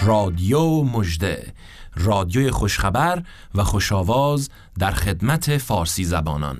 رادیو مژده، رادیوی خوشخبر و خوش‌آواز در خدمت فارسی زبانان.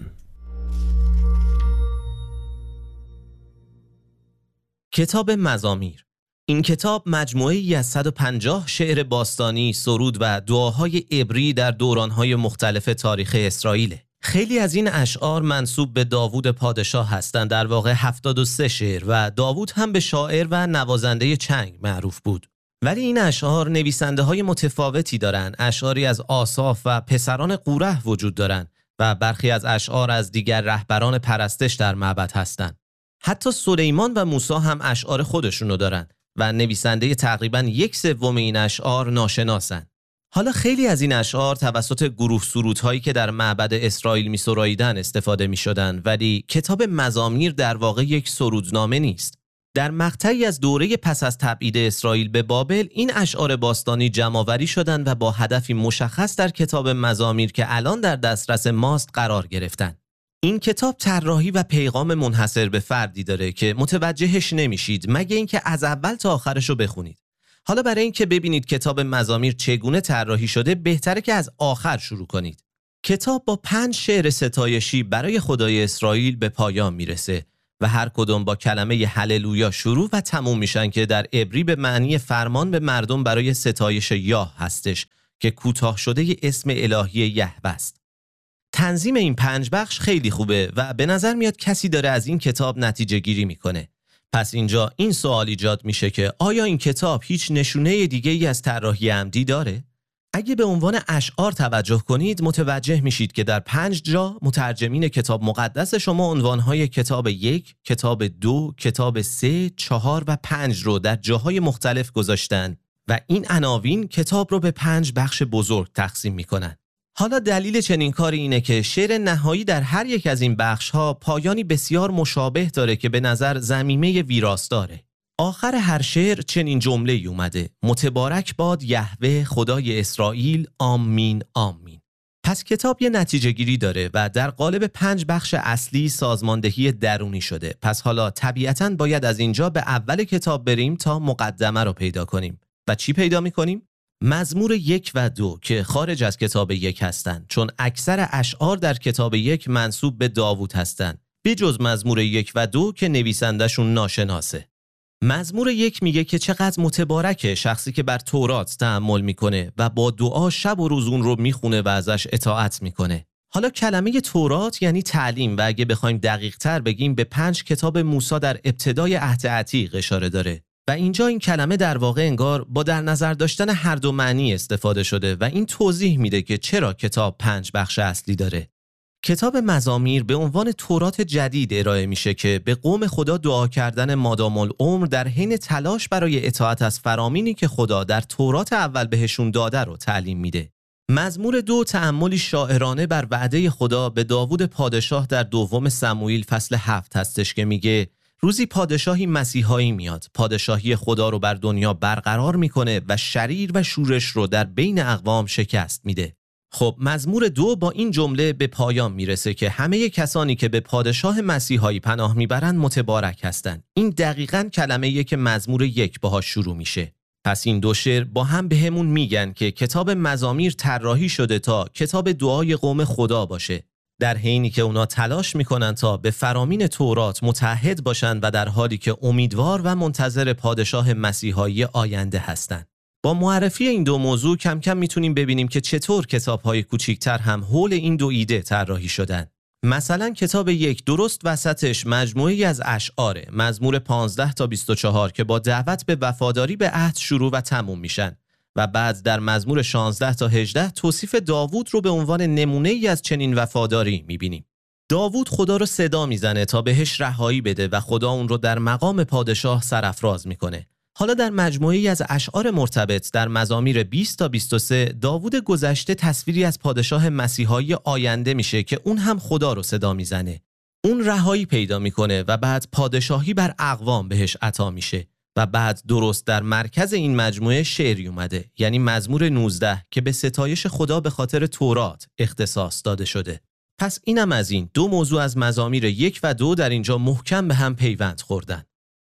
کتاب مزامیر. این کتاب مجموعه‌ای از 150 شعر باستانی، سرود و دعاهای عبری در دوران‌های مختلف تاریخ اسرائیل. خیلی از این اشعار منسوب به داوود پادشاه هستند، در واقع 73 شعر، و داوود هم به شاعر و نوازنده چنگ معروف بود. ولی این اشعار نویسنده‌های متفاوتی دارند. اشعاری از آساف و پسران قوره وجود دارند و برخی از اشعار از دیگر رهبران پرستش در معبد هستند. حتی سلیمان و موسی هم اشعار خودشونو دارن و نویسنده تقریباً 1/3 این اشعار ناشناسن. حالا خیلی از این اشعار توسط گروه سرودهایی که در معبد اسرائیل می‌سراییدن استفاده می‌شدن، ولی کتاب مزامیر در واقع یک سرودنامه نیست. در مقطعی از دوره پس از تبعید اسرائیل به بابل این اشعار باستانی جمع‌آوری شدند و با هدفی مشخص در کتاب مزامیر که الان در دسترس ماست قرار گرفتند. این کتاب طراحی و پیغام منحصر به فردی داره که متوجهش نمیشید مگه اینکه از اول تا آخرش رو بخونید. حالا برای اینکه ببینید کتاب مزامیر چگونه طراحی شده، بهتره که از آخر شروع کنید. کتاب با 5 شعر ستایشی برای خدای اسرائیل به پایان میرسه و هر کدوم با کلمه هللویا شروع و تموم میشن که در عبری به معنی فرمان به مردم برای ستایش یاه هستش که کوتاه شده اسم الهی یهوه است. تنظیم این 5 بخش خیلی خوبه و به نظر میاد کسی داره از این کتاب نتیجه گیری میکنه. پس اینجا این سوال ایجاد میشه که آیا این کتاب هیچ نشونه دیگه ای از طراحی عمدی داره؟ اگه به عنوان اشعار توجه کنید متوجه میشید که در 5 جا مترجمین کتاب مقدس شما عنوانهای کتاب 1، کتاب 2، کتاب 3، 4 و 5 رو در جاهای مختلف گذاشتن و این عناوین کتاب رو به 5 بخش بزرگ تقسیم میکنن. حالا دلیل چنین کاری اینه که شعر نهایی در هر یک از این بخش‌ها پایانی بسیار مشابه داره که به نظر ضمیمه ویراستاره. آخر هر شعر چنین جمله‌ای اومده: متبارک باد یهوه خدای اسرائیل، آمین آمین. پس کتاب یه نتیجه گیری داره و در قالب 5 بخش اصلی سازماندهی درونی شده. پس حالا طبیعتاً باید از اینجا به اول کتاب بریم تا مقدمه رو پیدا کنیم. و چی پیدا می‌کنیم؟ مزمور 1 و 2 که خارج از کتاب 1 هستند، چون اکثر اشعار در کتاب 1 منسوب به داوود هستند، به جز مزمور 1 و 2 که نویسندشون ناشناسه. مزمور 1 میگه که چقدر متبارکه شخصی که بر تورات تأمل میکنه و با دعا شب و روز اون رو میخونه و ازش اطاعت میکنه. حالا کلمه تورات یعنی تعلیم و اگه بخوایم دقیق تر بگیم به 5 کتاب موسی در ابتدای عهد عتیق اشاره داره. و اینجا این کلمه در واقع انگار با در نظر داشتن هر دو معنی استفاده شده و این توضیح میده که چرا کتاب 5 بخش اصلی داره. کتاب مزامیر به عنوان تورات جدید ارائه میشه که به قوم خدا دعا کردن مادام العمر در حین تلاش برای اطاعت از فرامینی که خدا در تورات اول بهشون داده رو تعلیم میده. مزمور 2 تأملی شاعرانه بر وعده خدا به داوود پادشاه در 2 سموئیل فصل 7 هستش که میگه روزی پادشاهی مسیحایی میاد، پادشاهی خدا رو بر دنیا برقرار میکنه و شریر و شورش رو در بین اقوام شکست میده. خب مزمور 2 با این جمله به پایان میرسه که همه کسانی که به پادشاه مسیحایی پناه میبرن متبارک هستن. این دقیقاً کلمه‌ایه که مزمور 1 باهاش شروع میشه. پس این 2 شعر با هم بهمون میگن که کتاب مزامیر طراحی شده تا کتاب دعای قوم خدا باشه، در حینی که اونا تلاش میکنن تا به فرامین تورات متحد باشن و در حالی که امیدوار و منتظر پادشاه مسیحایی آینده هستن. با معرفی این 2 موضوع کم کم میتونیم ببینیم که چطور کتاب‌های کوچیک‌تر هم حول این 2 ایده طراحی شدن. مثلا کتاب 1 درست وسطش مجموعه‌ای از اشعاره، مزمور 15 تا 24 که با دعوت به وفاداری به عهد شروع و تموم میشن و بعد در مزمور 16 تا 18 توصیف داوود رو به عنوان نمونه‌ای از چنین وفاداری می‌بینیم. داوود خدا رو صدا میزنه تا بهش رهایی بده و خدا اون رو در مقام پادشاه سرافراز میکنه. حالا در مجموعه‌ای از اشعار مرتبط در مزامیر 20 تا 23 داوود گذشته تصویری از پادشاه مسیحایی آینده میشه که اون هم خدا رو صدا میزنه. اون رهایی پیدا میکنه و بعد پادشاهی بر اقوام بهش عطا میشه. و بعد درست در مرکز این مجموعه شعری اومده، یعنی مزمور 19 که به ستایش خدا به خاطر تورات اختصاص داده شده. پس اینم از این 2 موضوع از مزامیر 1 و 2 در اینجا محکم به هم پیوند خوردن.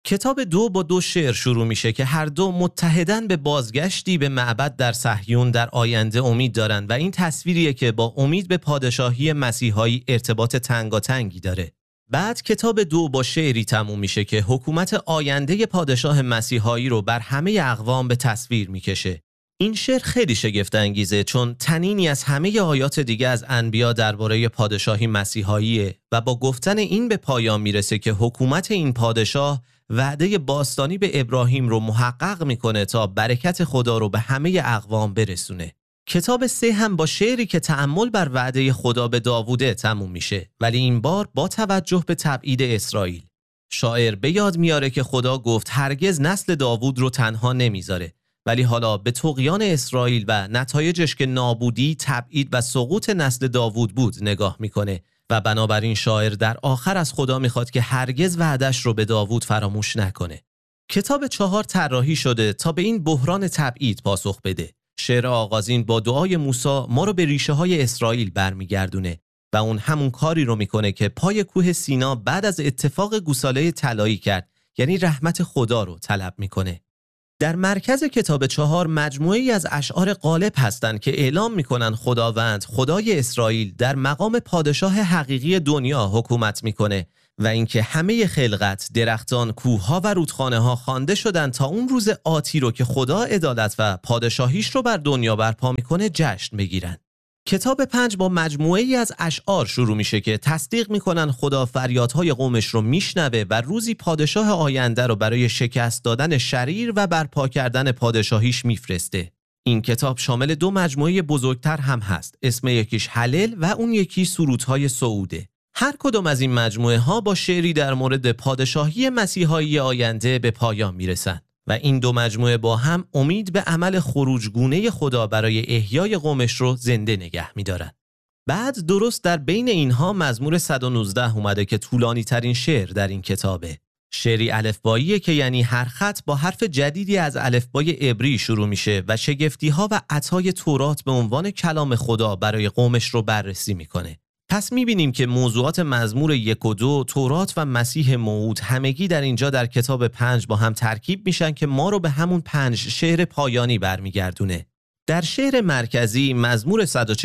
کتاب 2 با 2 شعر شروع میشه که هر دو متحدن به بازگشتی به معبد در صهیون در آینده امید دارن و این تصویریه که با امید به پادشاهی مسیحایی ارتباط تنگاتنگی داره. بعد کتاب 2 با شعری تموم میشه که حکومت آینده پادشاه مسیحایی رو بر همه اقوام به تصویر میکشه. این شعر خیلی شگفت انگیزه چون تنینی از همه آیات دیگه از انبیا درباره پادشاهی مسیحاییه و با گفتن این به پایان میرسه که حکومت این پادشاه وعده باستانی به ابراهیم رو محقق میکنه تا برکت خدا رو به همه اقوام برسونه. کتاب 3 هم با شعری که تأمل بر وعده خدا به داووده تموم میشه، ولی این بار با توجه به تبعید اسرائیل. شاعر به یاد میاره که خدا گفت هرگز نسل داوود رو تنها نمیذاره، ولی حالا به طغیان اسرائیل و نتایجش که نابودی، تبعید و سقوط نسل داوود بود نگاه میکنه و بنابراین شاعر در آخر از خدا میخواد که هرگز وعدش رو به داوود فراموش نکنه. کتاب 4 طراحی شده تا به این بحران تبعید پاسخ بده. شعر آغازین با دعای موسی ما رو به ریشه های اسرائیل برمیگردونه و اون همون کاری رو میکنه که پای کوه سینا بعد از اتفاق گوساله طلایی کرد، یعنی رحمت خدا رو طلب میکنه. در مرکز کتاب 4 مجموعه‌ای از اشعار غالب هستند که اعلام میکنن خداوند خدای اسرائیل در مقام پادشاه حقیقی دنیا حکومت میکنه و اینکه همه خلقت، درختان، کوه‌ها و رودخانه‌ها خوانده شدن تا اون روز آتی رو که خدا عدالت و پادشاهیش رو بر دنیا برپا میکنه جشن بگیرن. کتاب 5 با مجموعه‌ای از اشعار شروع میشه که تصدیق میکنن خدا فریادهای قومش رو میشنوه و روزی پادشاه آینده رو برای شکست دادن شریر و برپا کردن پادشاهیش میفرسته. این کتاب شامل 2 مجموعه بزرگتر هم هست. اسم یکیش هلل و اون یکی سرودهای صعوده. هر کدوم از این مجموعه ها با شعری در مورد پادشاهی مسیحایی آینده به پایان میرسن و این 2 مجموعه با هم امید به عمل خروجگونه خدا برای احیای قومش رو زنده نگه می‌دارن. بعد درست در بین اینها مزمور 119 اومده که طولانی ترین شعر در این کتابه. شعری الفباییه که یعنی هر خط با حرف جدیدی از الفبای عبری شروع میشه و شگفتی‌ها و عطای تورات به عنوان کلام خدا برای قومش رو بررسی میکنه. پس میبینیم که موضوعات مزمور 1 و 2، تورات و مسیح موعود همگی در اینجا در کتاب 5 با هم ترکیب میشن که ما رو به همون 5 شعر پایانی برمیگردونه. در شعر مرکزی مزمور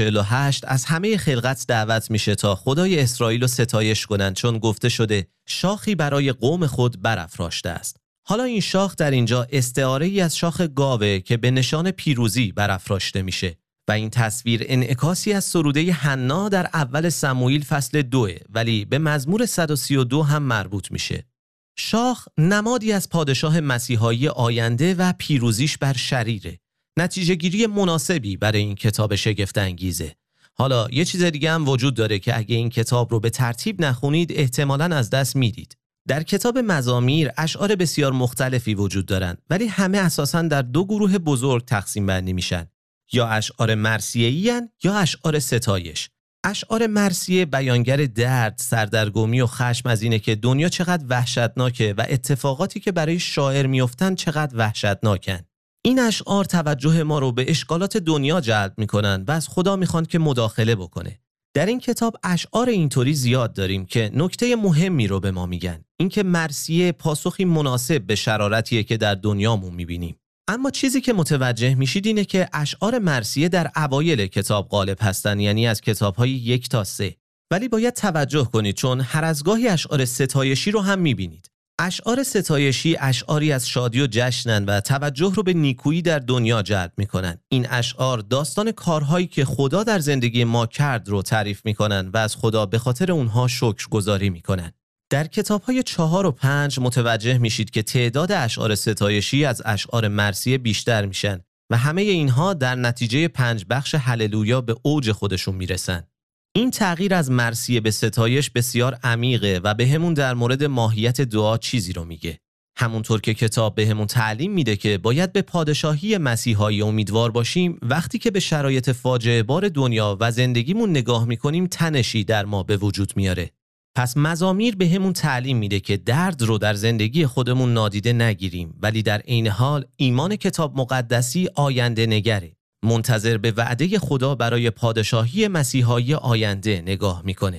148 از همه خلقت دعوت میشه تا خدای اسرائیل رو ستایش کنن چون گفته شده شاخی برای قوم خود برافراشته است. حالا این شاخ در اینجا استعاره‌ای از شاخ گاوه که به نشان پیروزی برافراشته میشه. و این تصویر انعکاسی از سروده حنا در اول سموئیل فصل 2 ولی به مزمور 132 هم مربوط میشه. شاخ نمادی از پادشاه مسیحایی آینده و پیروزیش بر شریره. نتیجه گیری مناسبی برای این کتاب شگفت انگیزه. حالا یه چیز دیگه هم وجود داره که اگه این کتاب رو به ترتیب نخونید احتمالاً از دست میدید. در کتاب مزامیر اشعار بسیار مختلفی وجود دارن ولی همه اساساً در 2 گروه بزرگ تقسیم بندی میشن. یا اشعار مرثیه‌ای یا اشعار ستایش. اشعار مرثیه بیانگر درد، سردرگمی و خشم از اینه که دنیا چقدر وحشتناکه و اتفاقاتی که برای شاعر میافتن چقدر وحشتناکن. این اشعار توجه ما رو به اشکالات دنیا جلب میکنن و از خدا میخوان که مداخله بکنه. در این کتاب اشعار اینطوری زیاد داریم که نکته مهمی رو به ما میگن. اینکه مرثیه پاسخی مناسب به شرارتیه که در دنیامون میبینیم. اما چیزی که متوجه میشید اینه که اشعار مرثیه در اوایل کتاب غالب هستن، یعنی از کتاب‌های 1 تا 3. ولی باید توجه کنید چون هر از گاهی اشعار ستایشی رو هم میبینید. اشعار ستایشی اشعاری از شادی و جشنن و توجه رو به نیکویی در دنیا جلب میکنن. این اشعار داستان کارهایی که خدا در زندگی ما کرد رو تعریف میکنن و از خدا به خاطر اونها شکرگزاری میکنن. در کتاب‌های 4 و 5 متوجه میشید که تعداد اشعار ستایشی از اشعار مرثیه بیشتر میشن و همه اینها در نتیجه 5 بخش هللویا به اوج خودشون میرسن. این تغییر از مرثیه به ستایش بسیار عمیقه و بهمون در مورد ماهیت دعا چیزی رو میگه. همونطور که کتاب بهمون تعلیم میده که باید به پادشاهی مسیحایی امیدوار باشیم، وقتی که به شرایط فاجعه بار دنیا و زندگیمون نگاه میکنیم تنشی در ما به وجود میاره. پس مزامیر به همون تعلیم میده که درد رو در زندگی خودمون نادیده نگیریم، ولی در عین حال ایمان کتاب مقدسی آینده نگره، منتظر به وعده خدا برای پادشاهی مسیحایی آینده نگاه میکنه.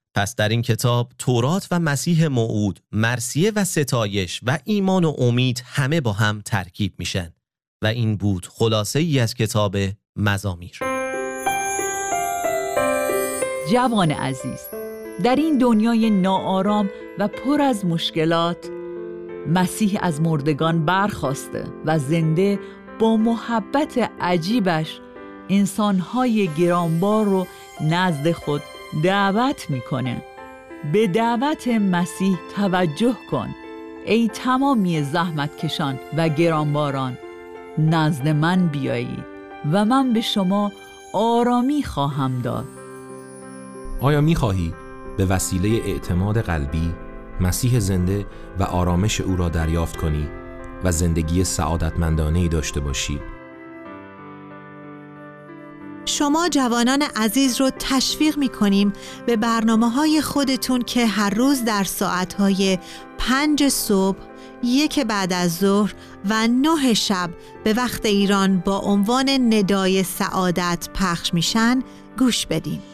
پس در این کتاب تورات و مسیح موعود، مرثیه و ستایش و ایمان و امید همه با هم ترکیب میشن و این بود خلاصه ای از کتاب مزامیر. جوان عزیز، در این دنیای ناآرام و پر از مشکلات مسیح از مردگان برخاسته و زنده با محبت عجیبش انسانهای گرانبار رو نزد خود دعوت میکنه. به دعوت مسیح توجه کن ای تمامی زحمتکشان و گرانباران، نزد من بیایید و من به شما آرامی خواهم داد. آیا می‌خواهی به وسیله اعتماد قلبی مسیح زنده و آرامش او را دریافت کنی و زندگی سعادتمندانه‌ای داشته باشی؟ شما جوانان عزیز رو تشویق می‌کنیم به برنامه‌های خودتون که هر روز در ساعت‌های 5 صبح، 1 بعد از ظهر و 9 شب به وقت ایران با عنوان ندای سعادت پخش میشن گوش بدین.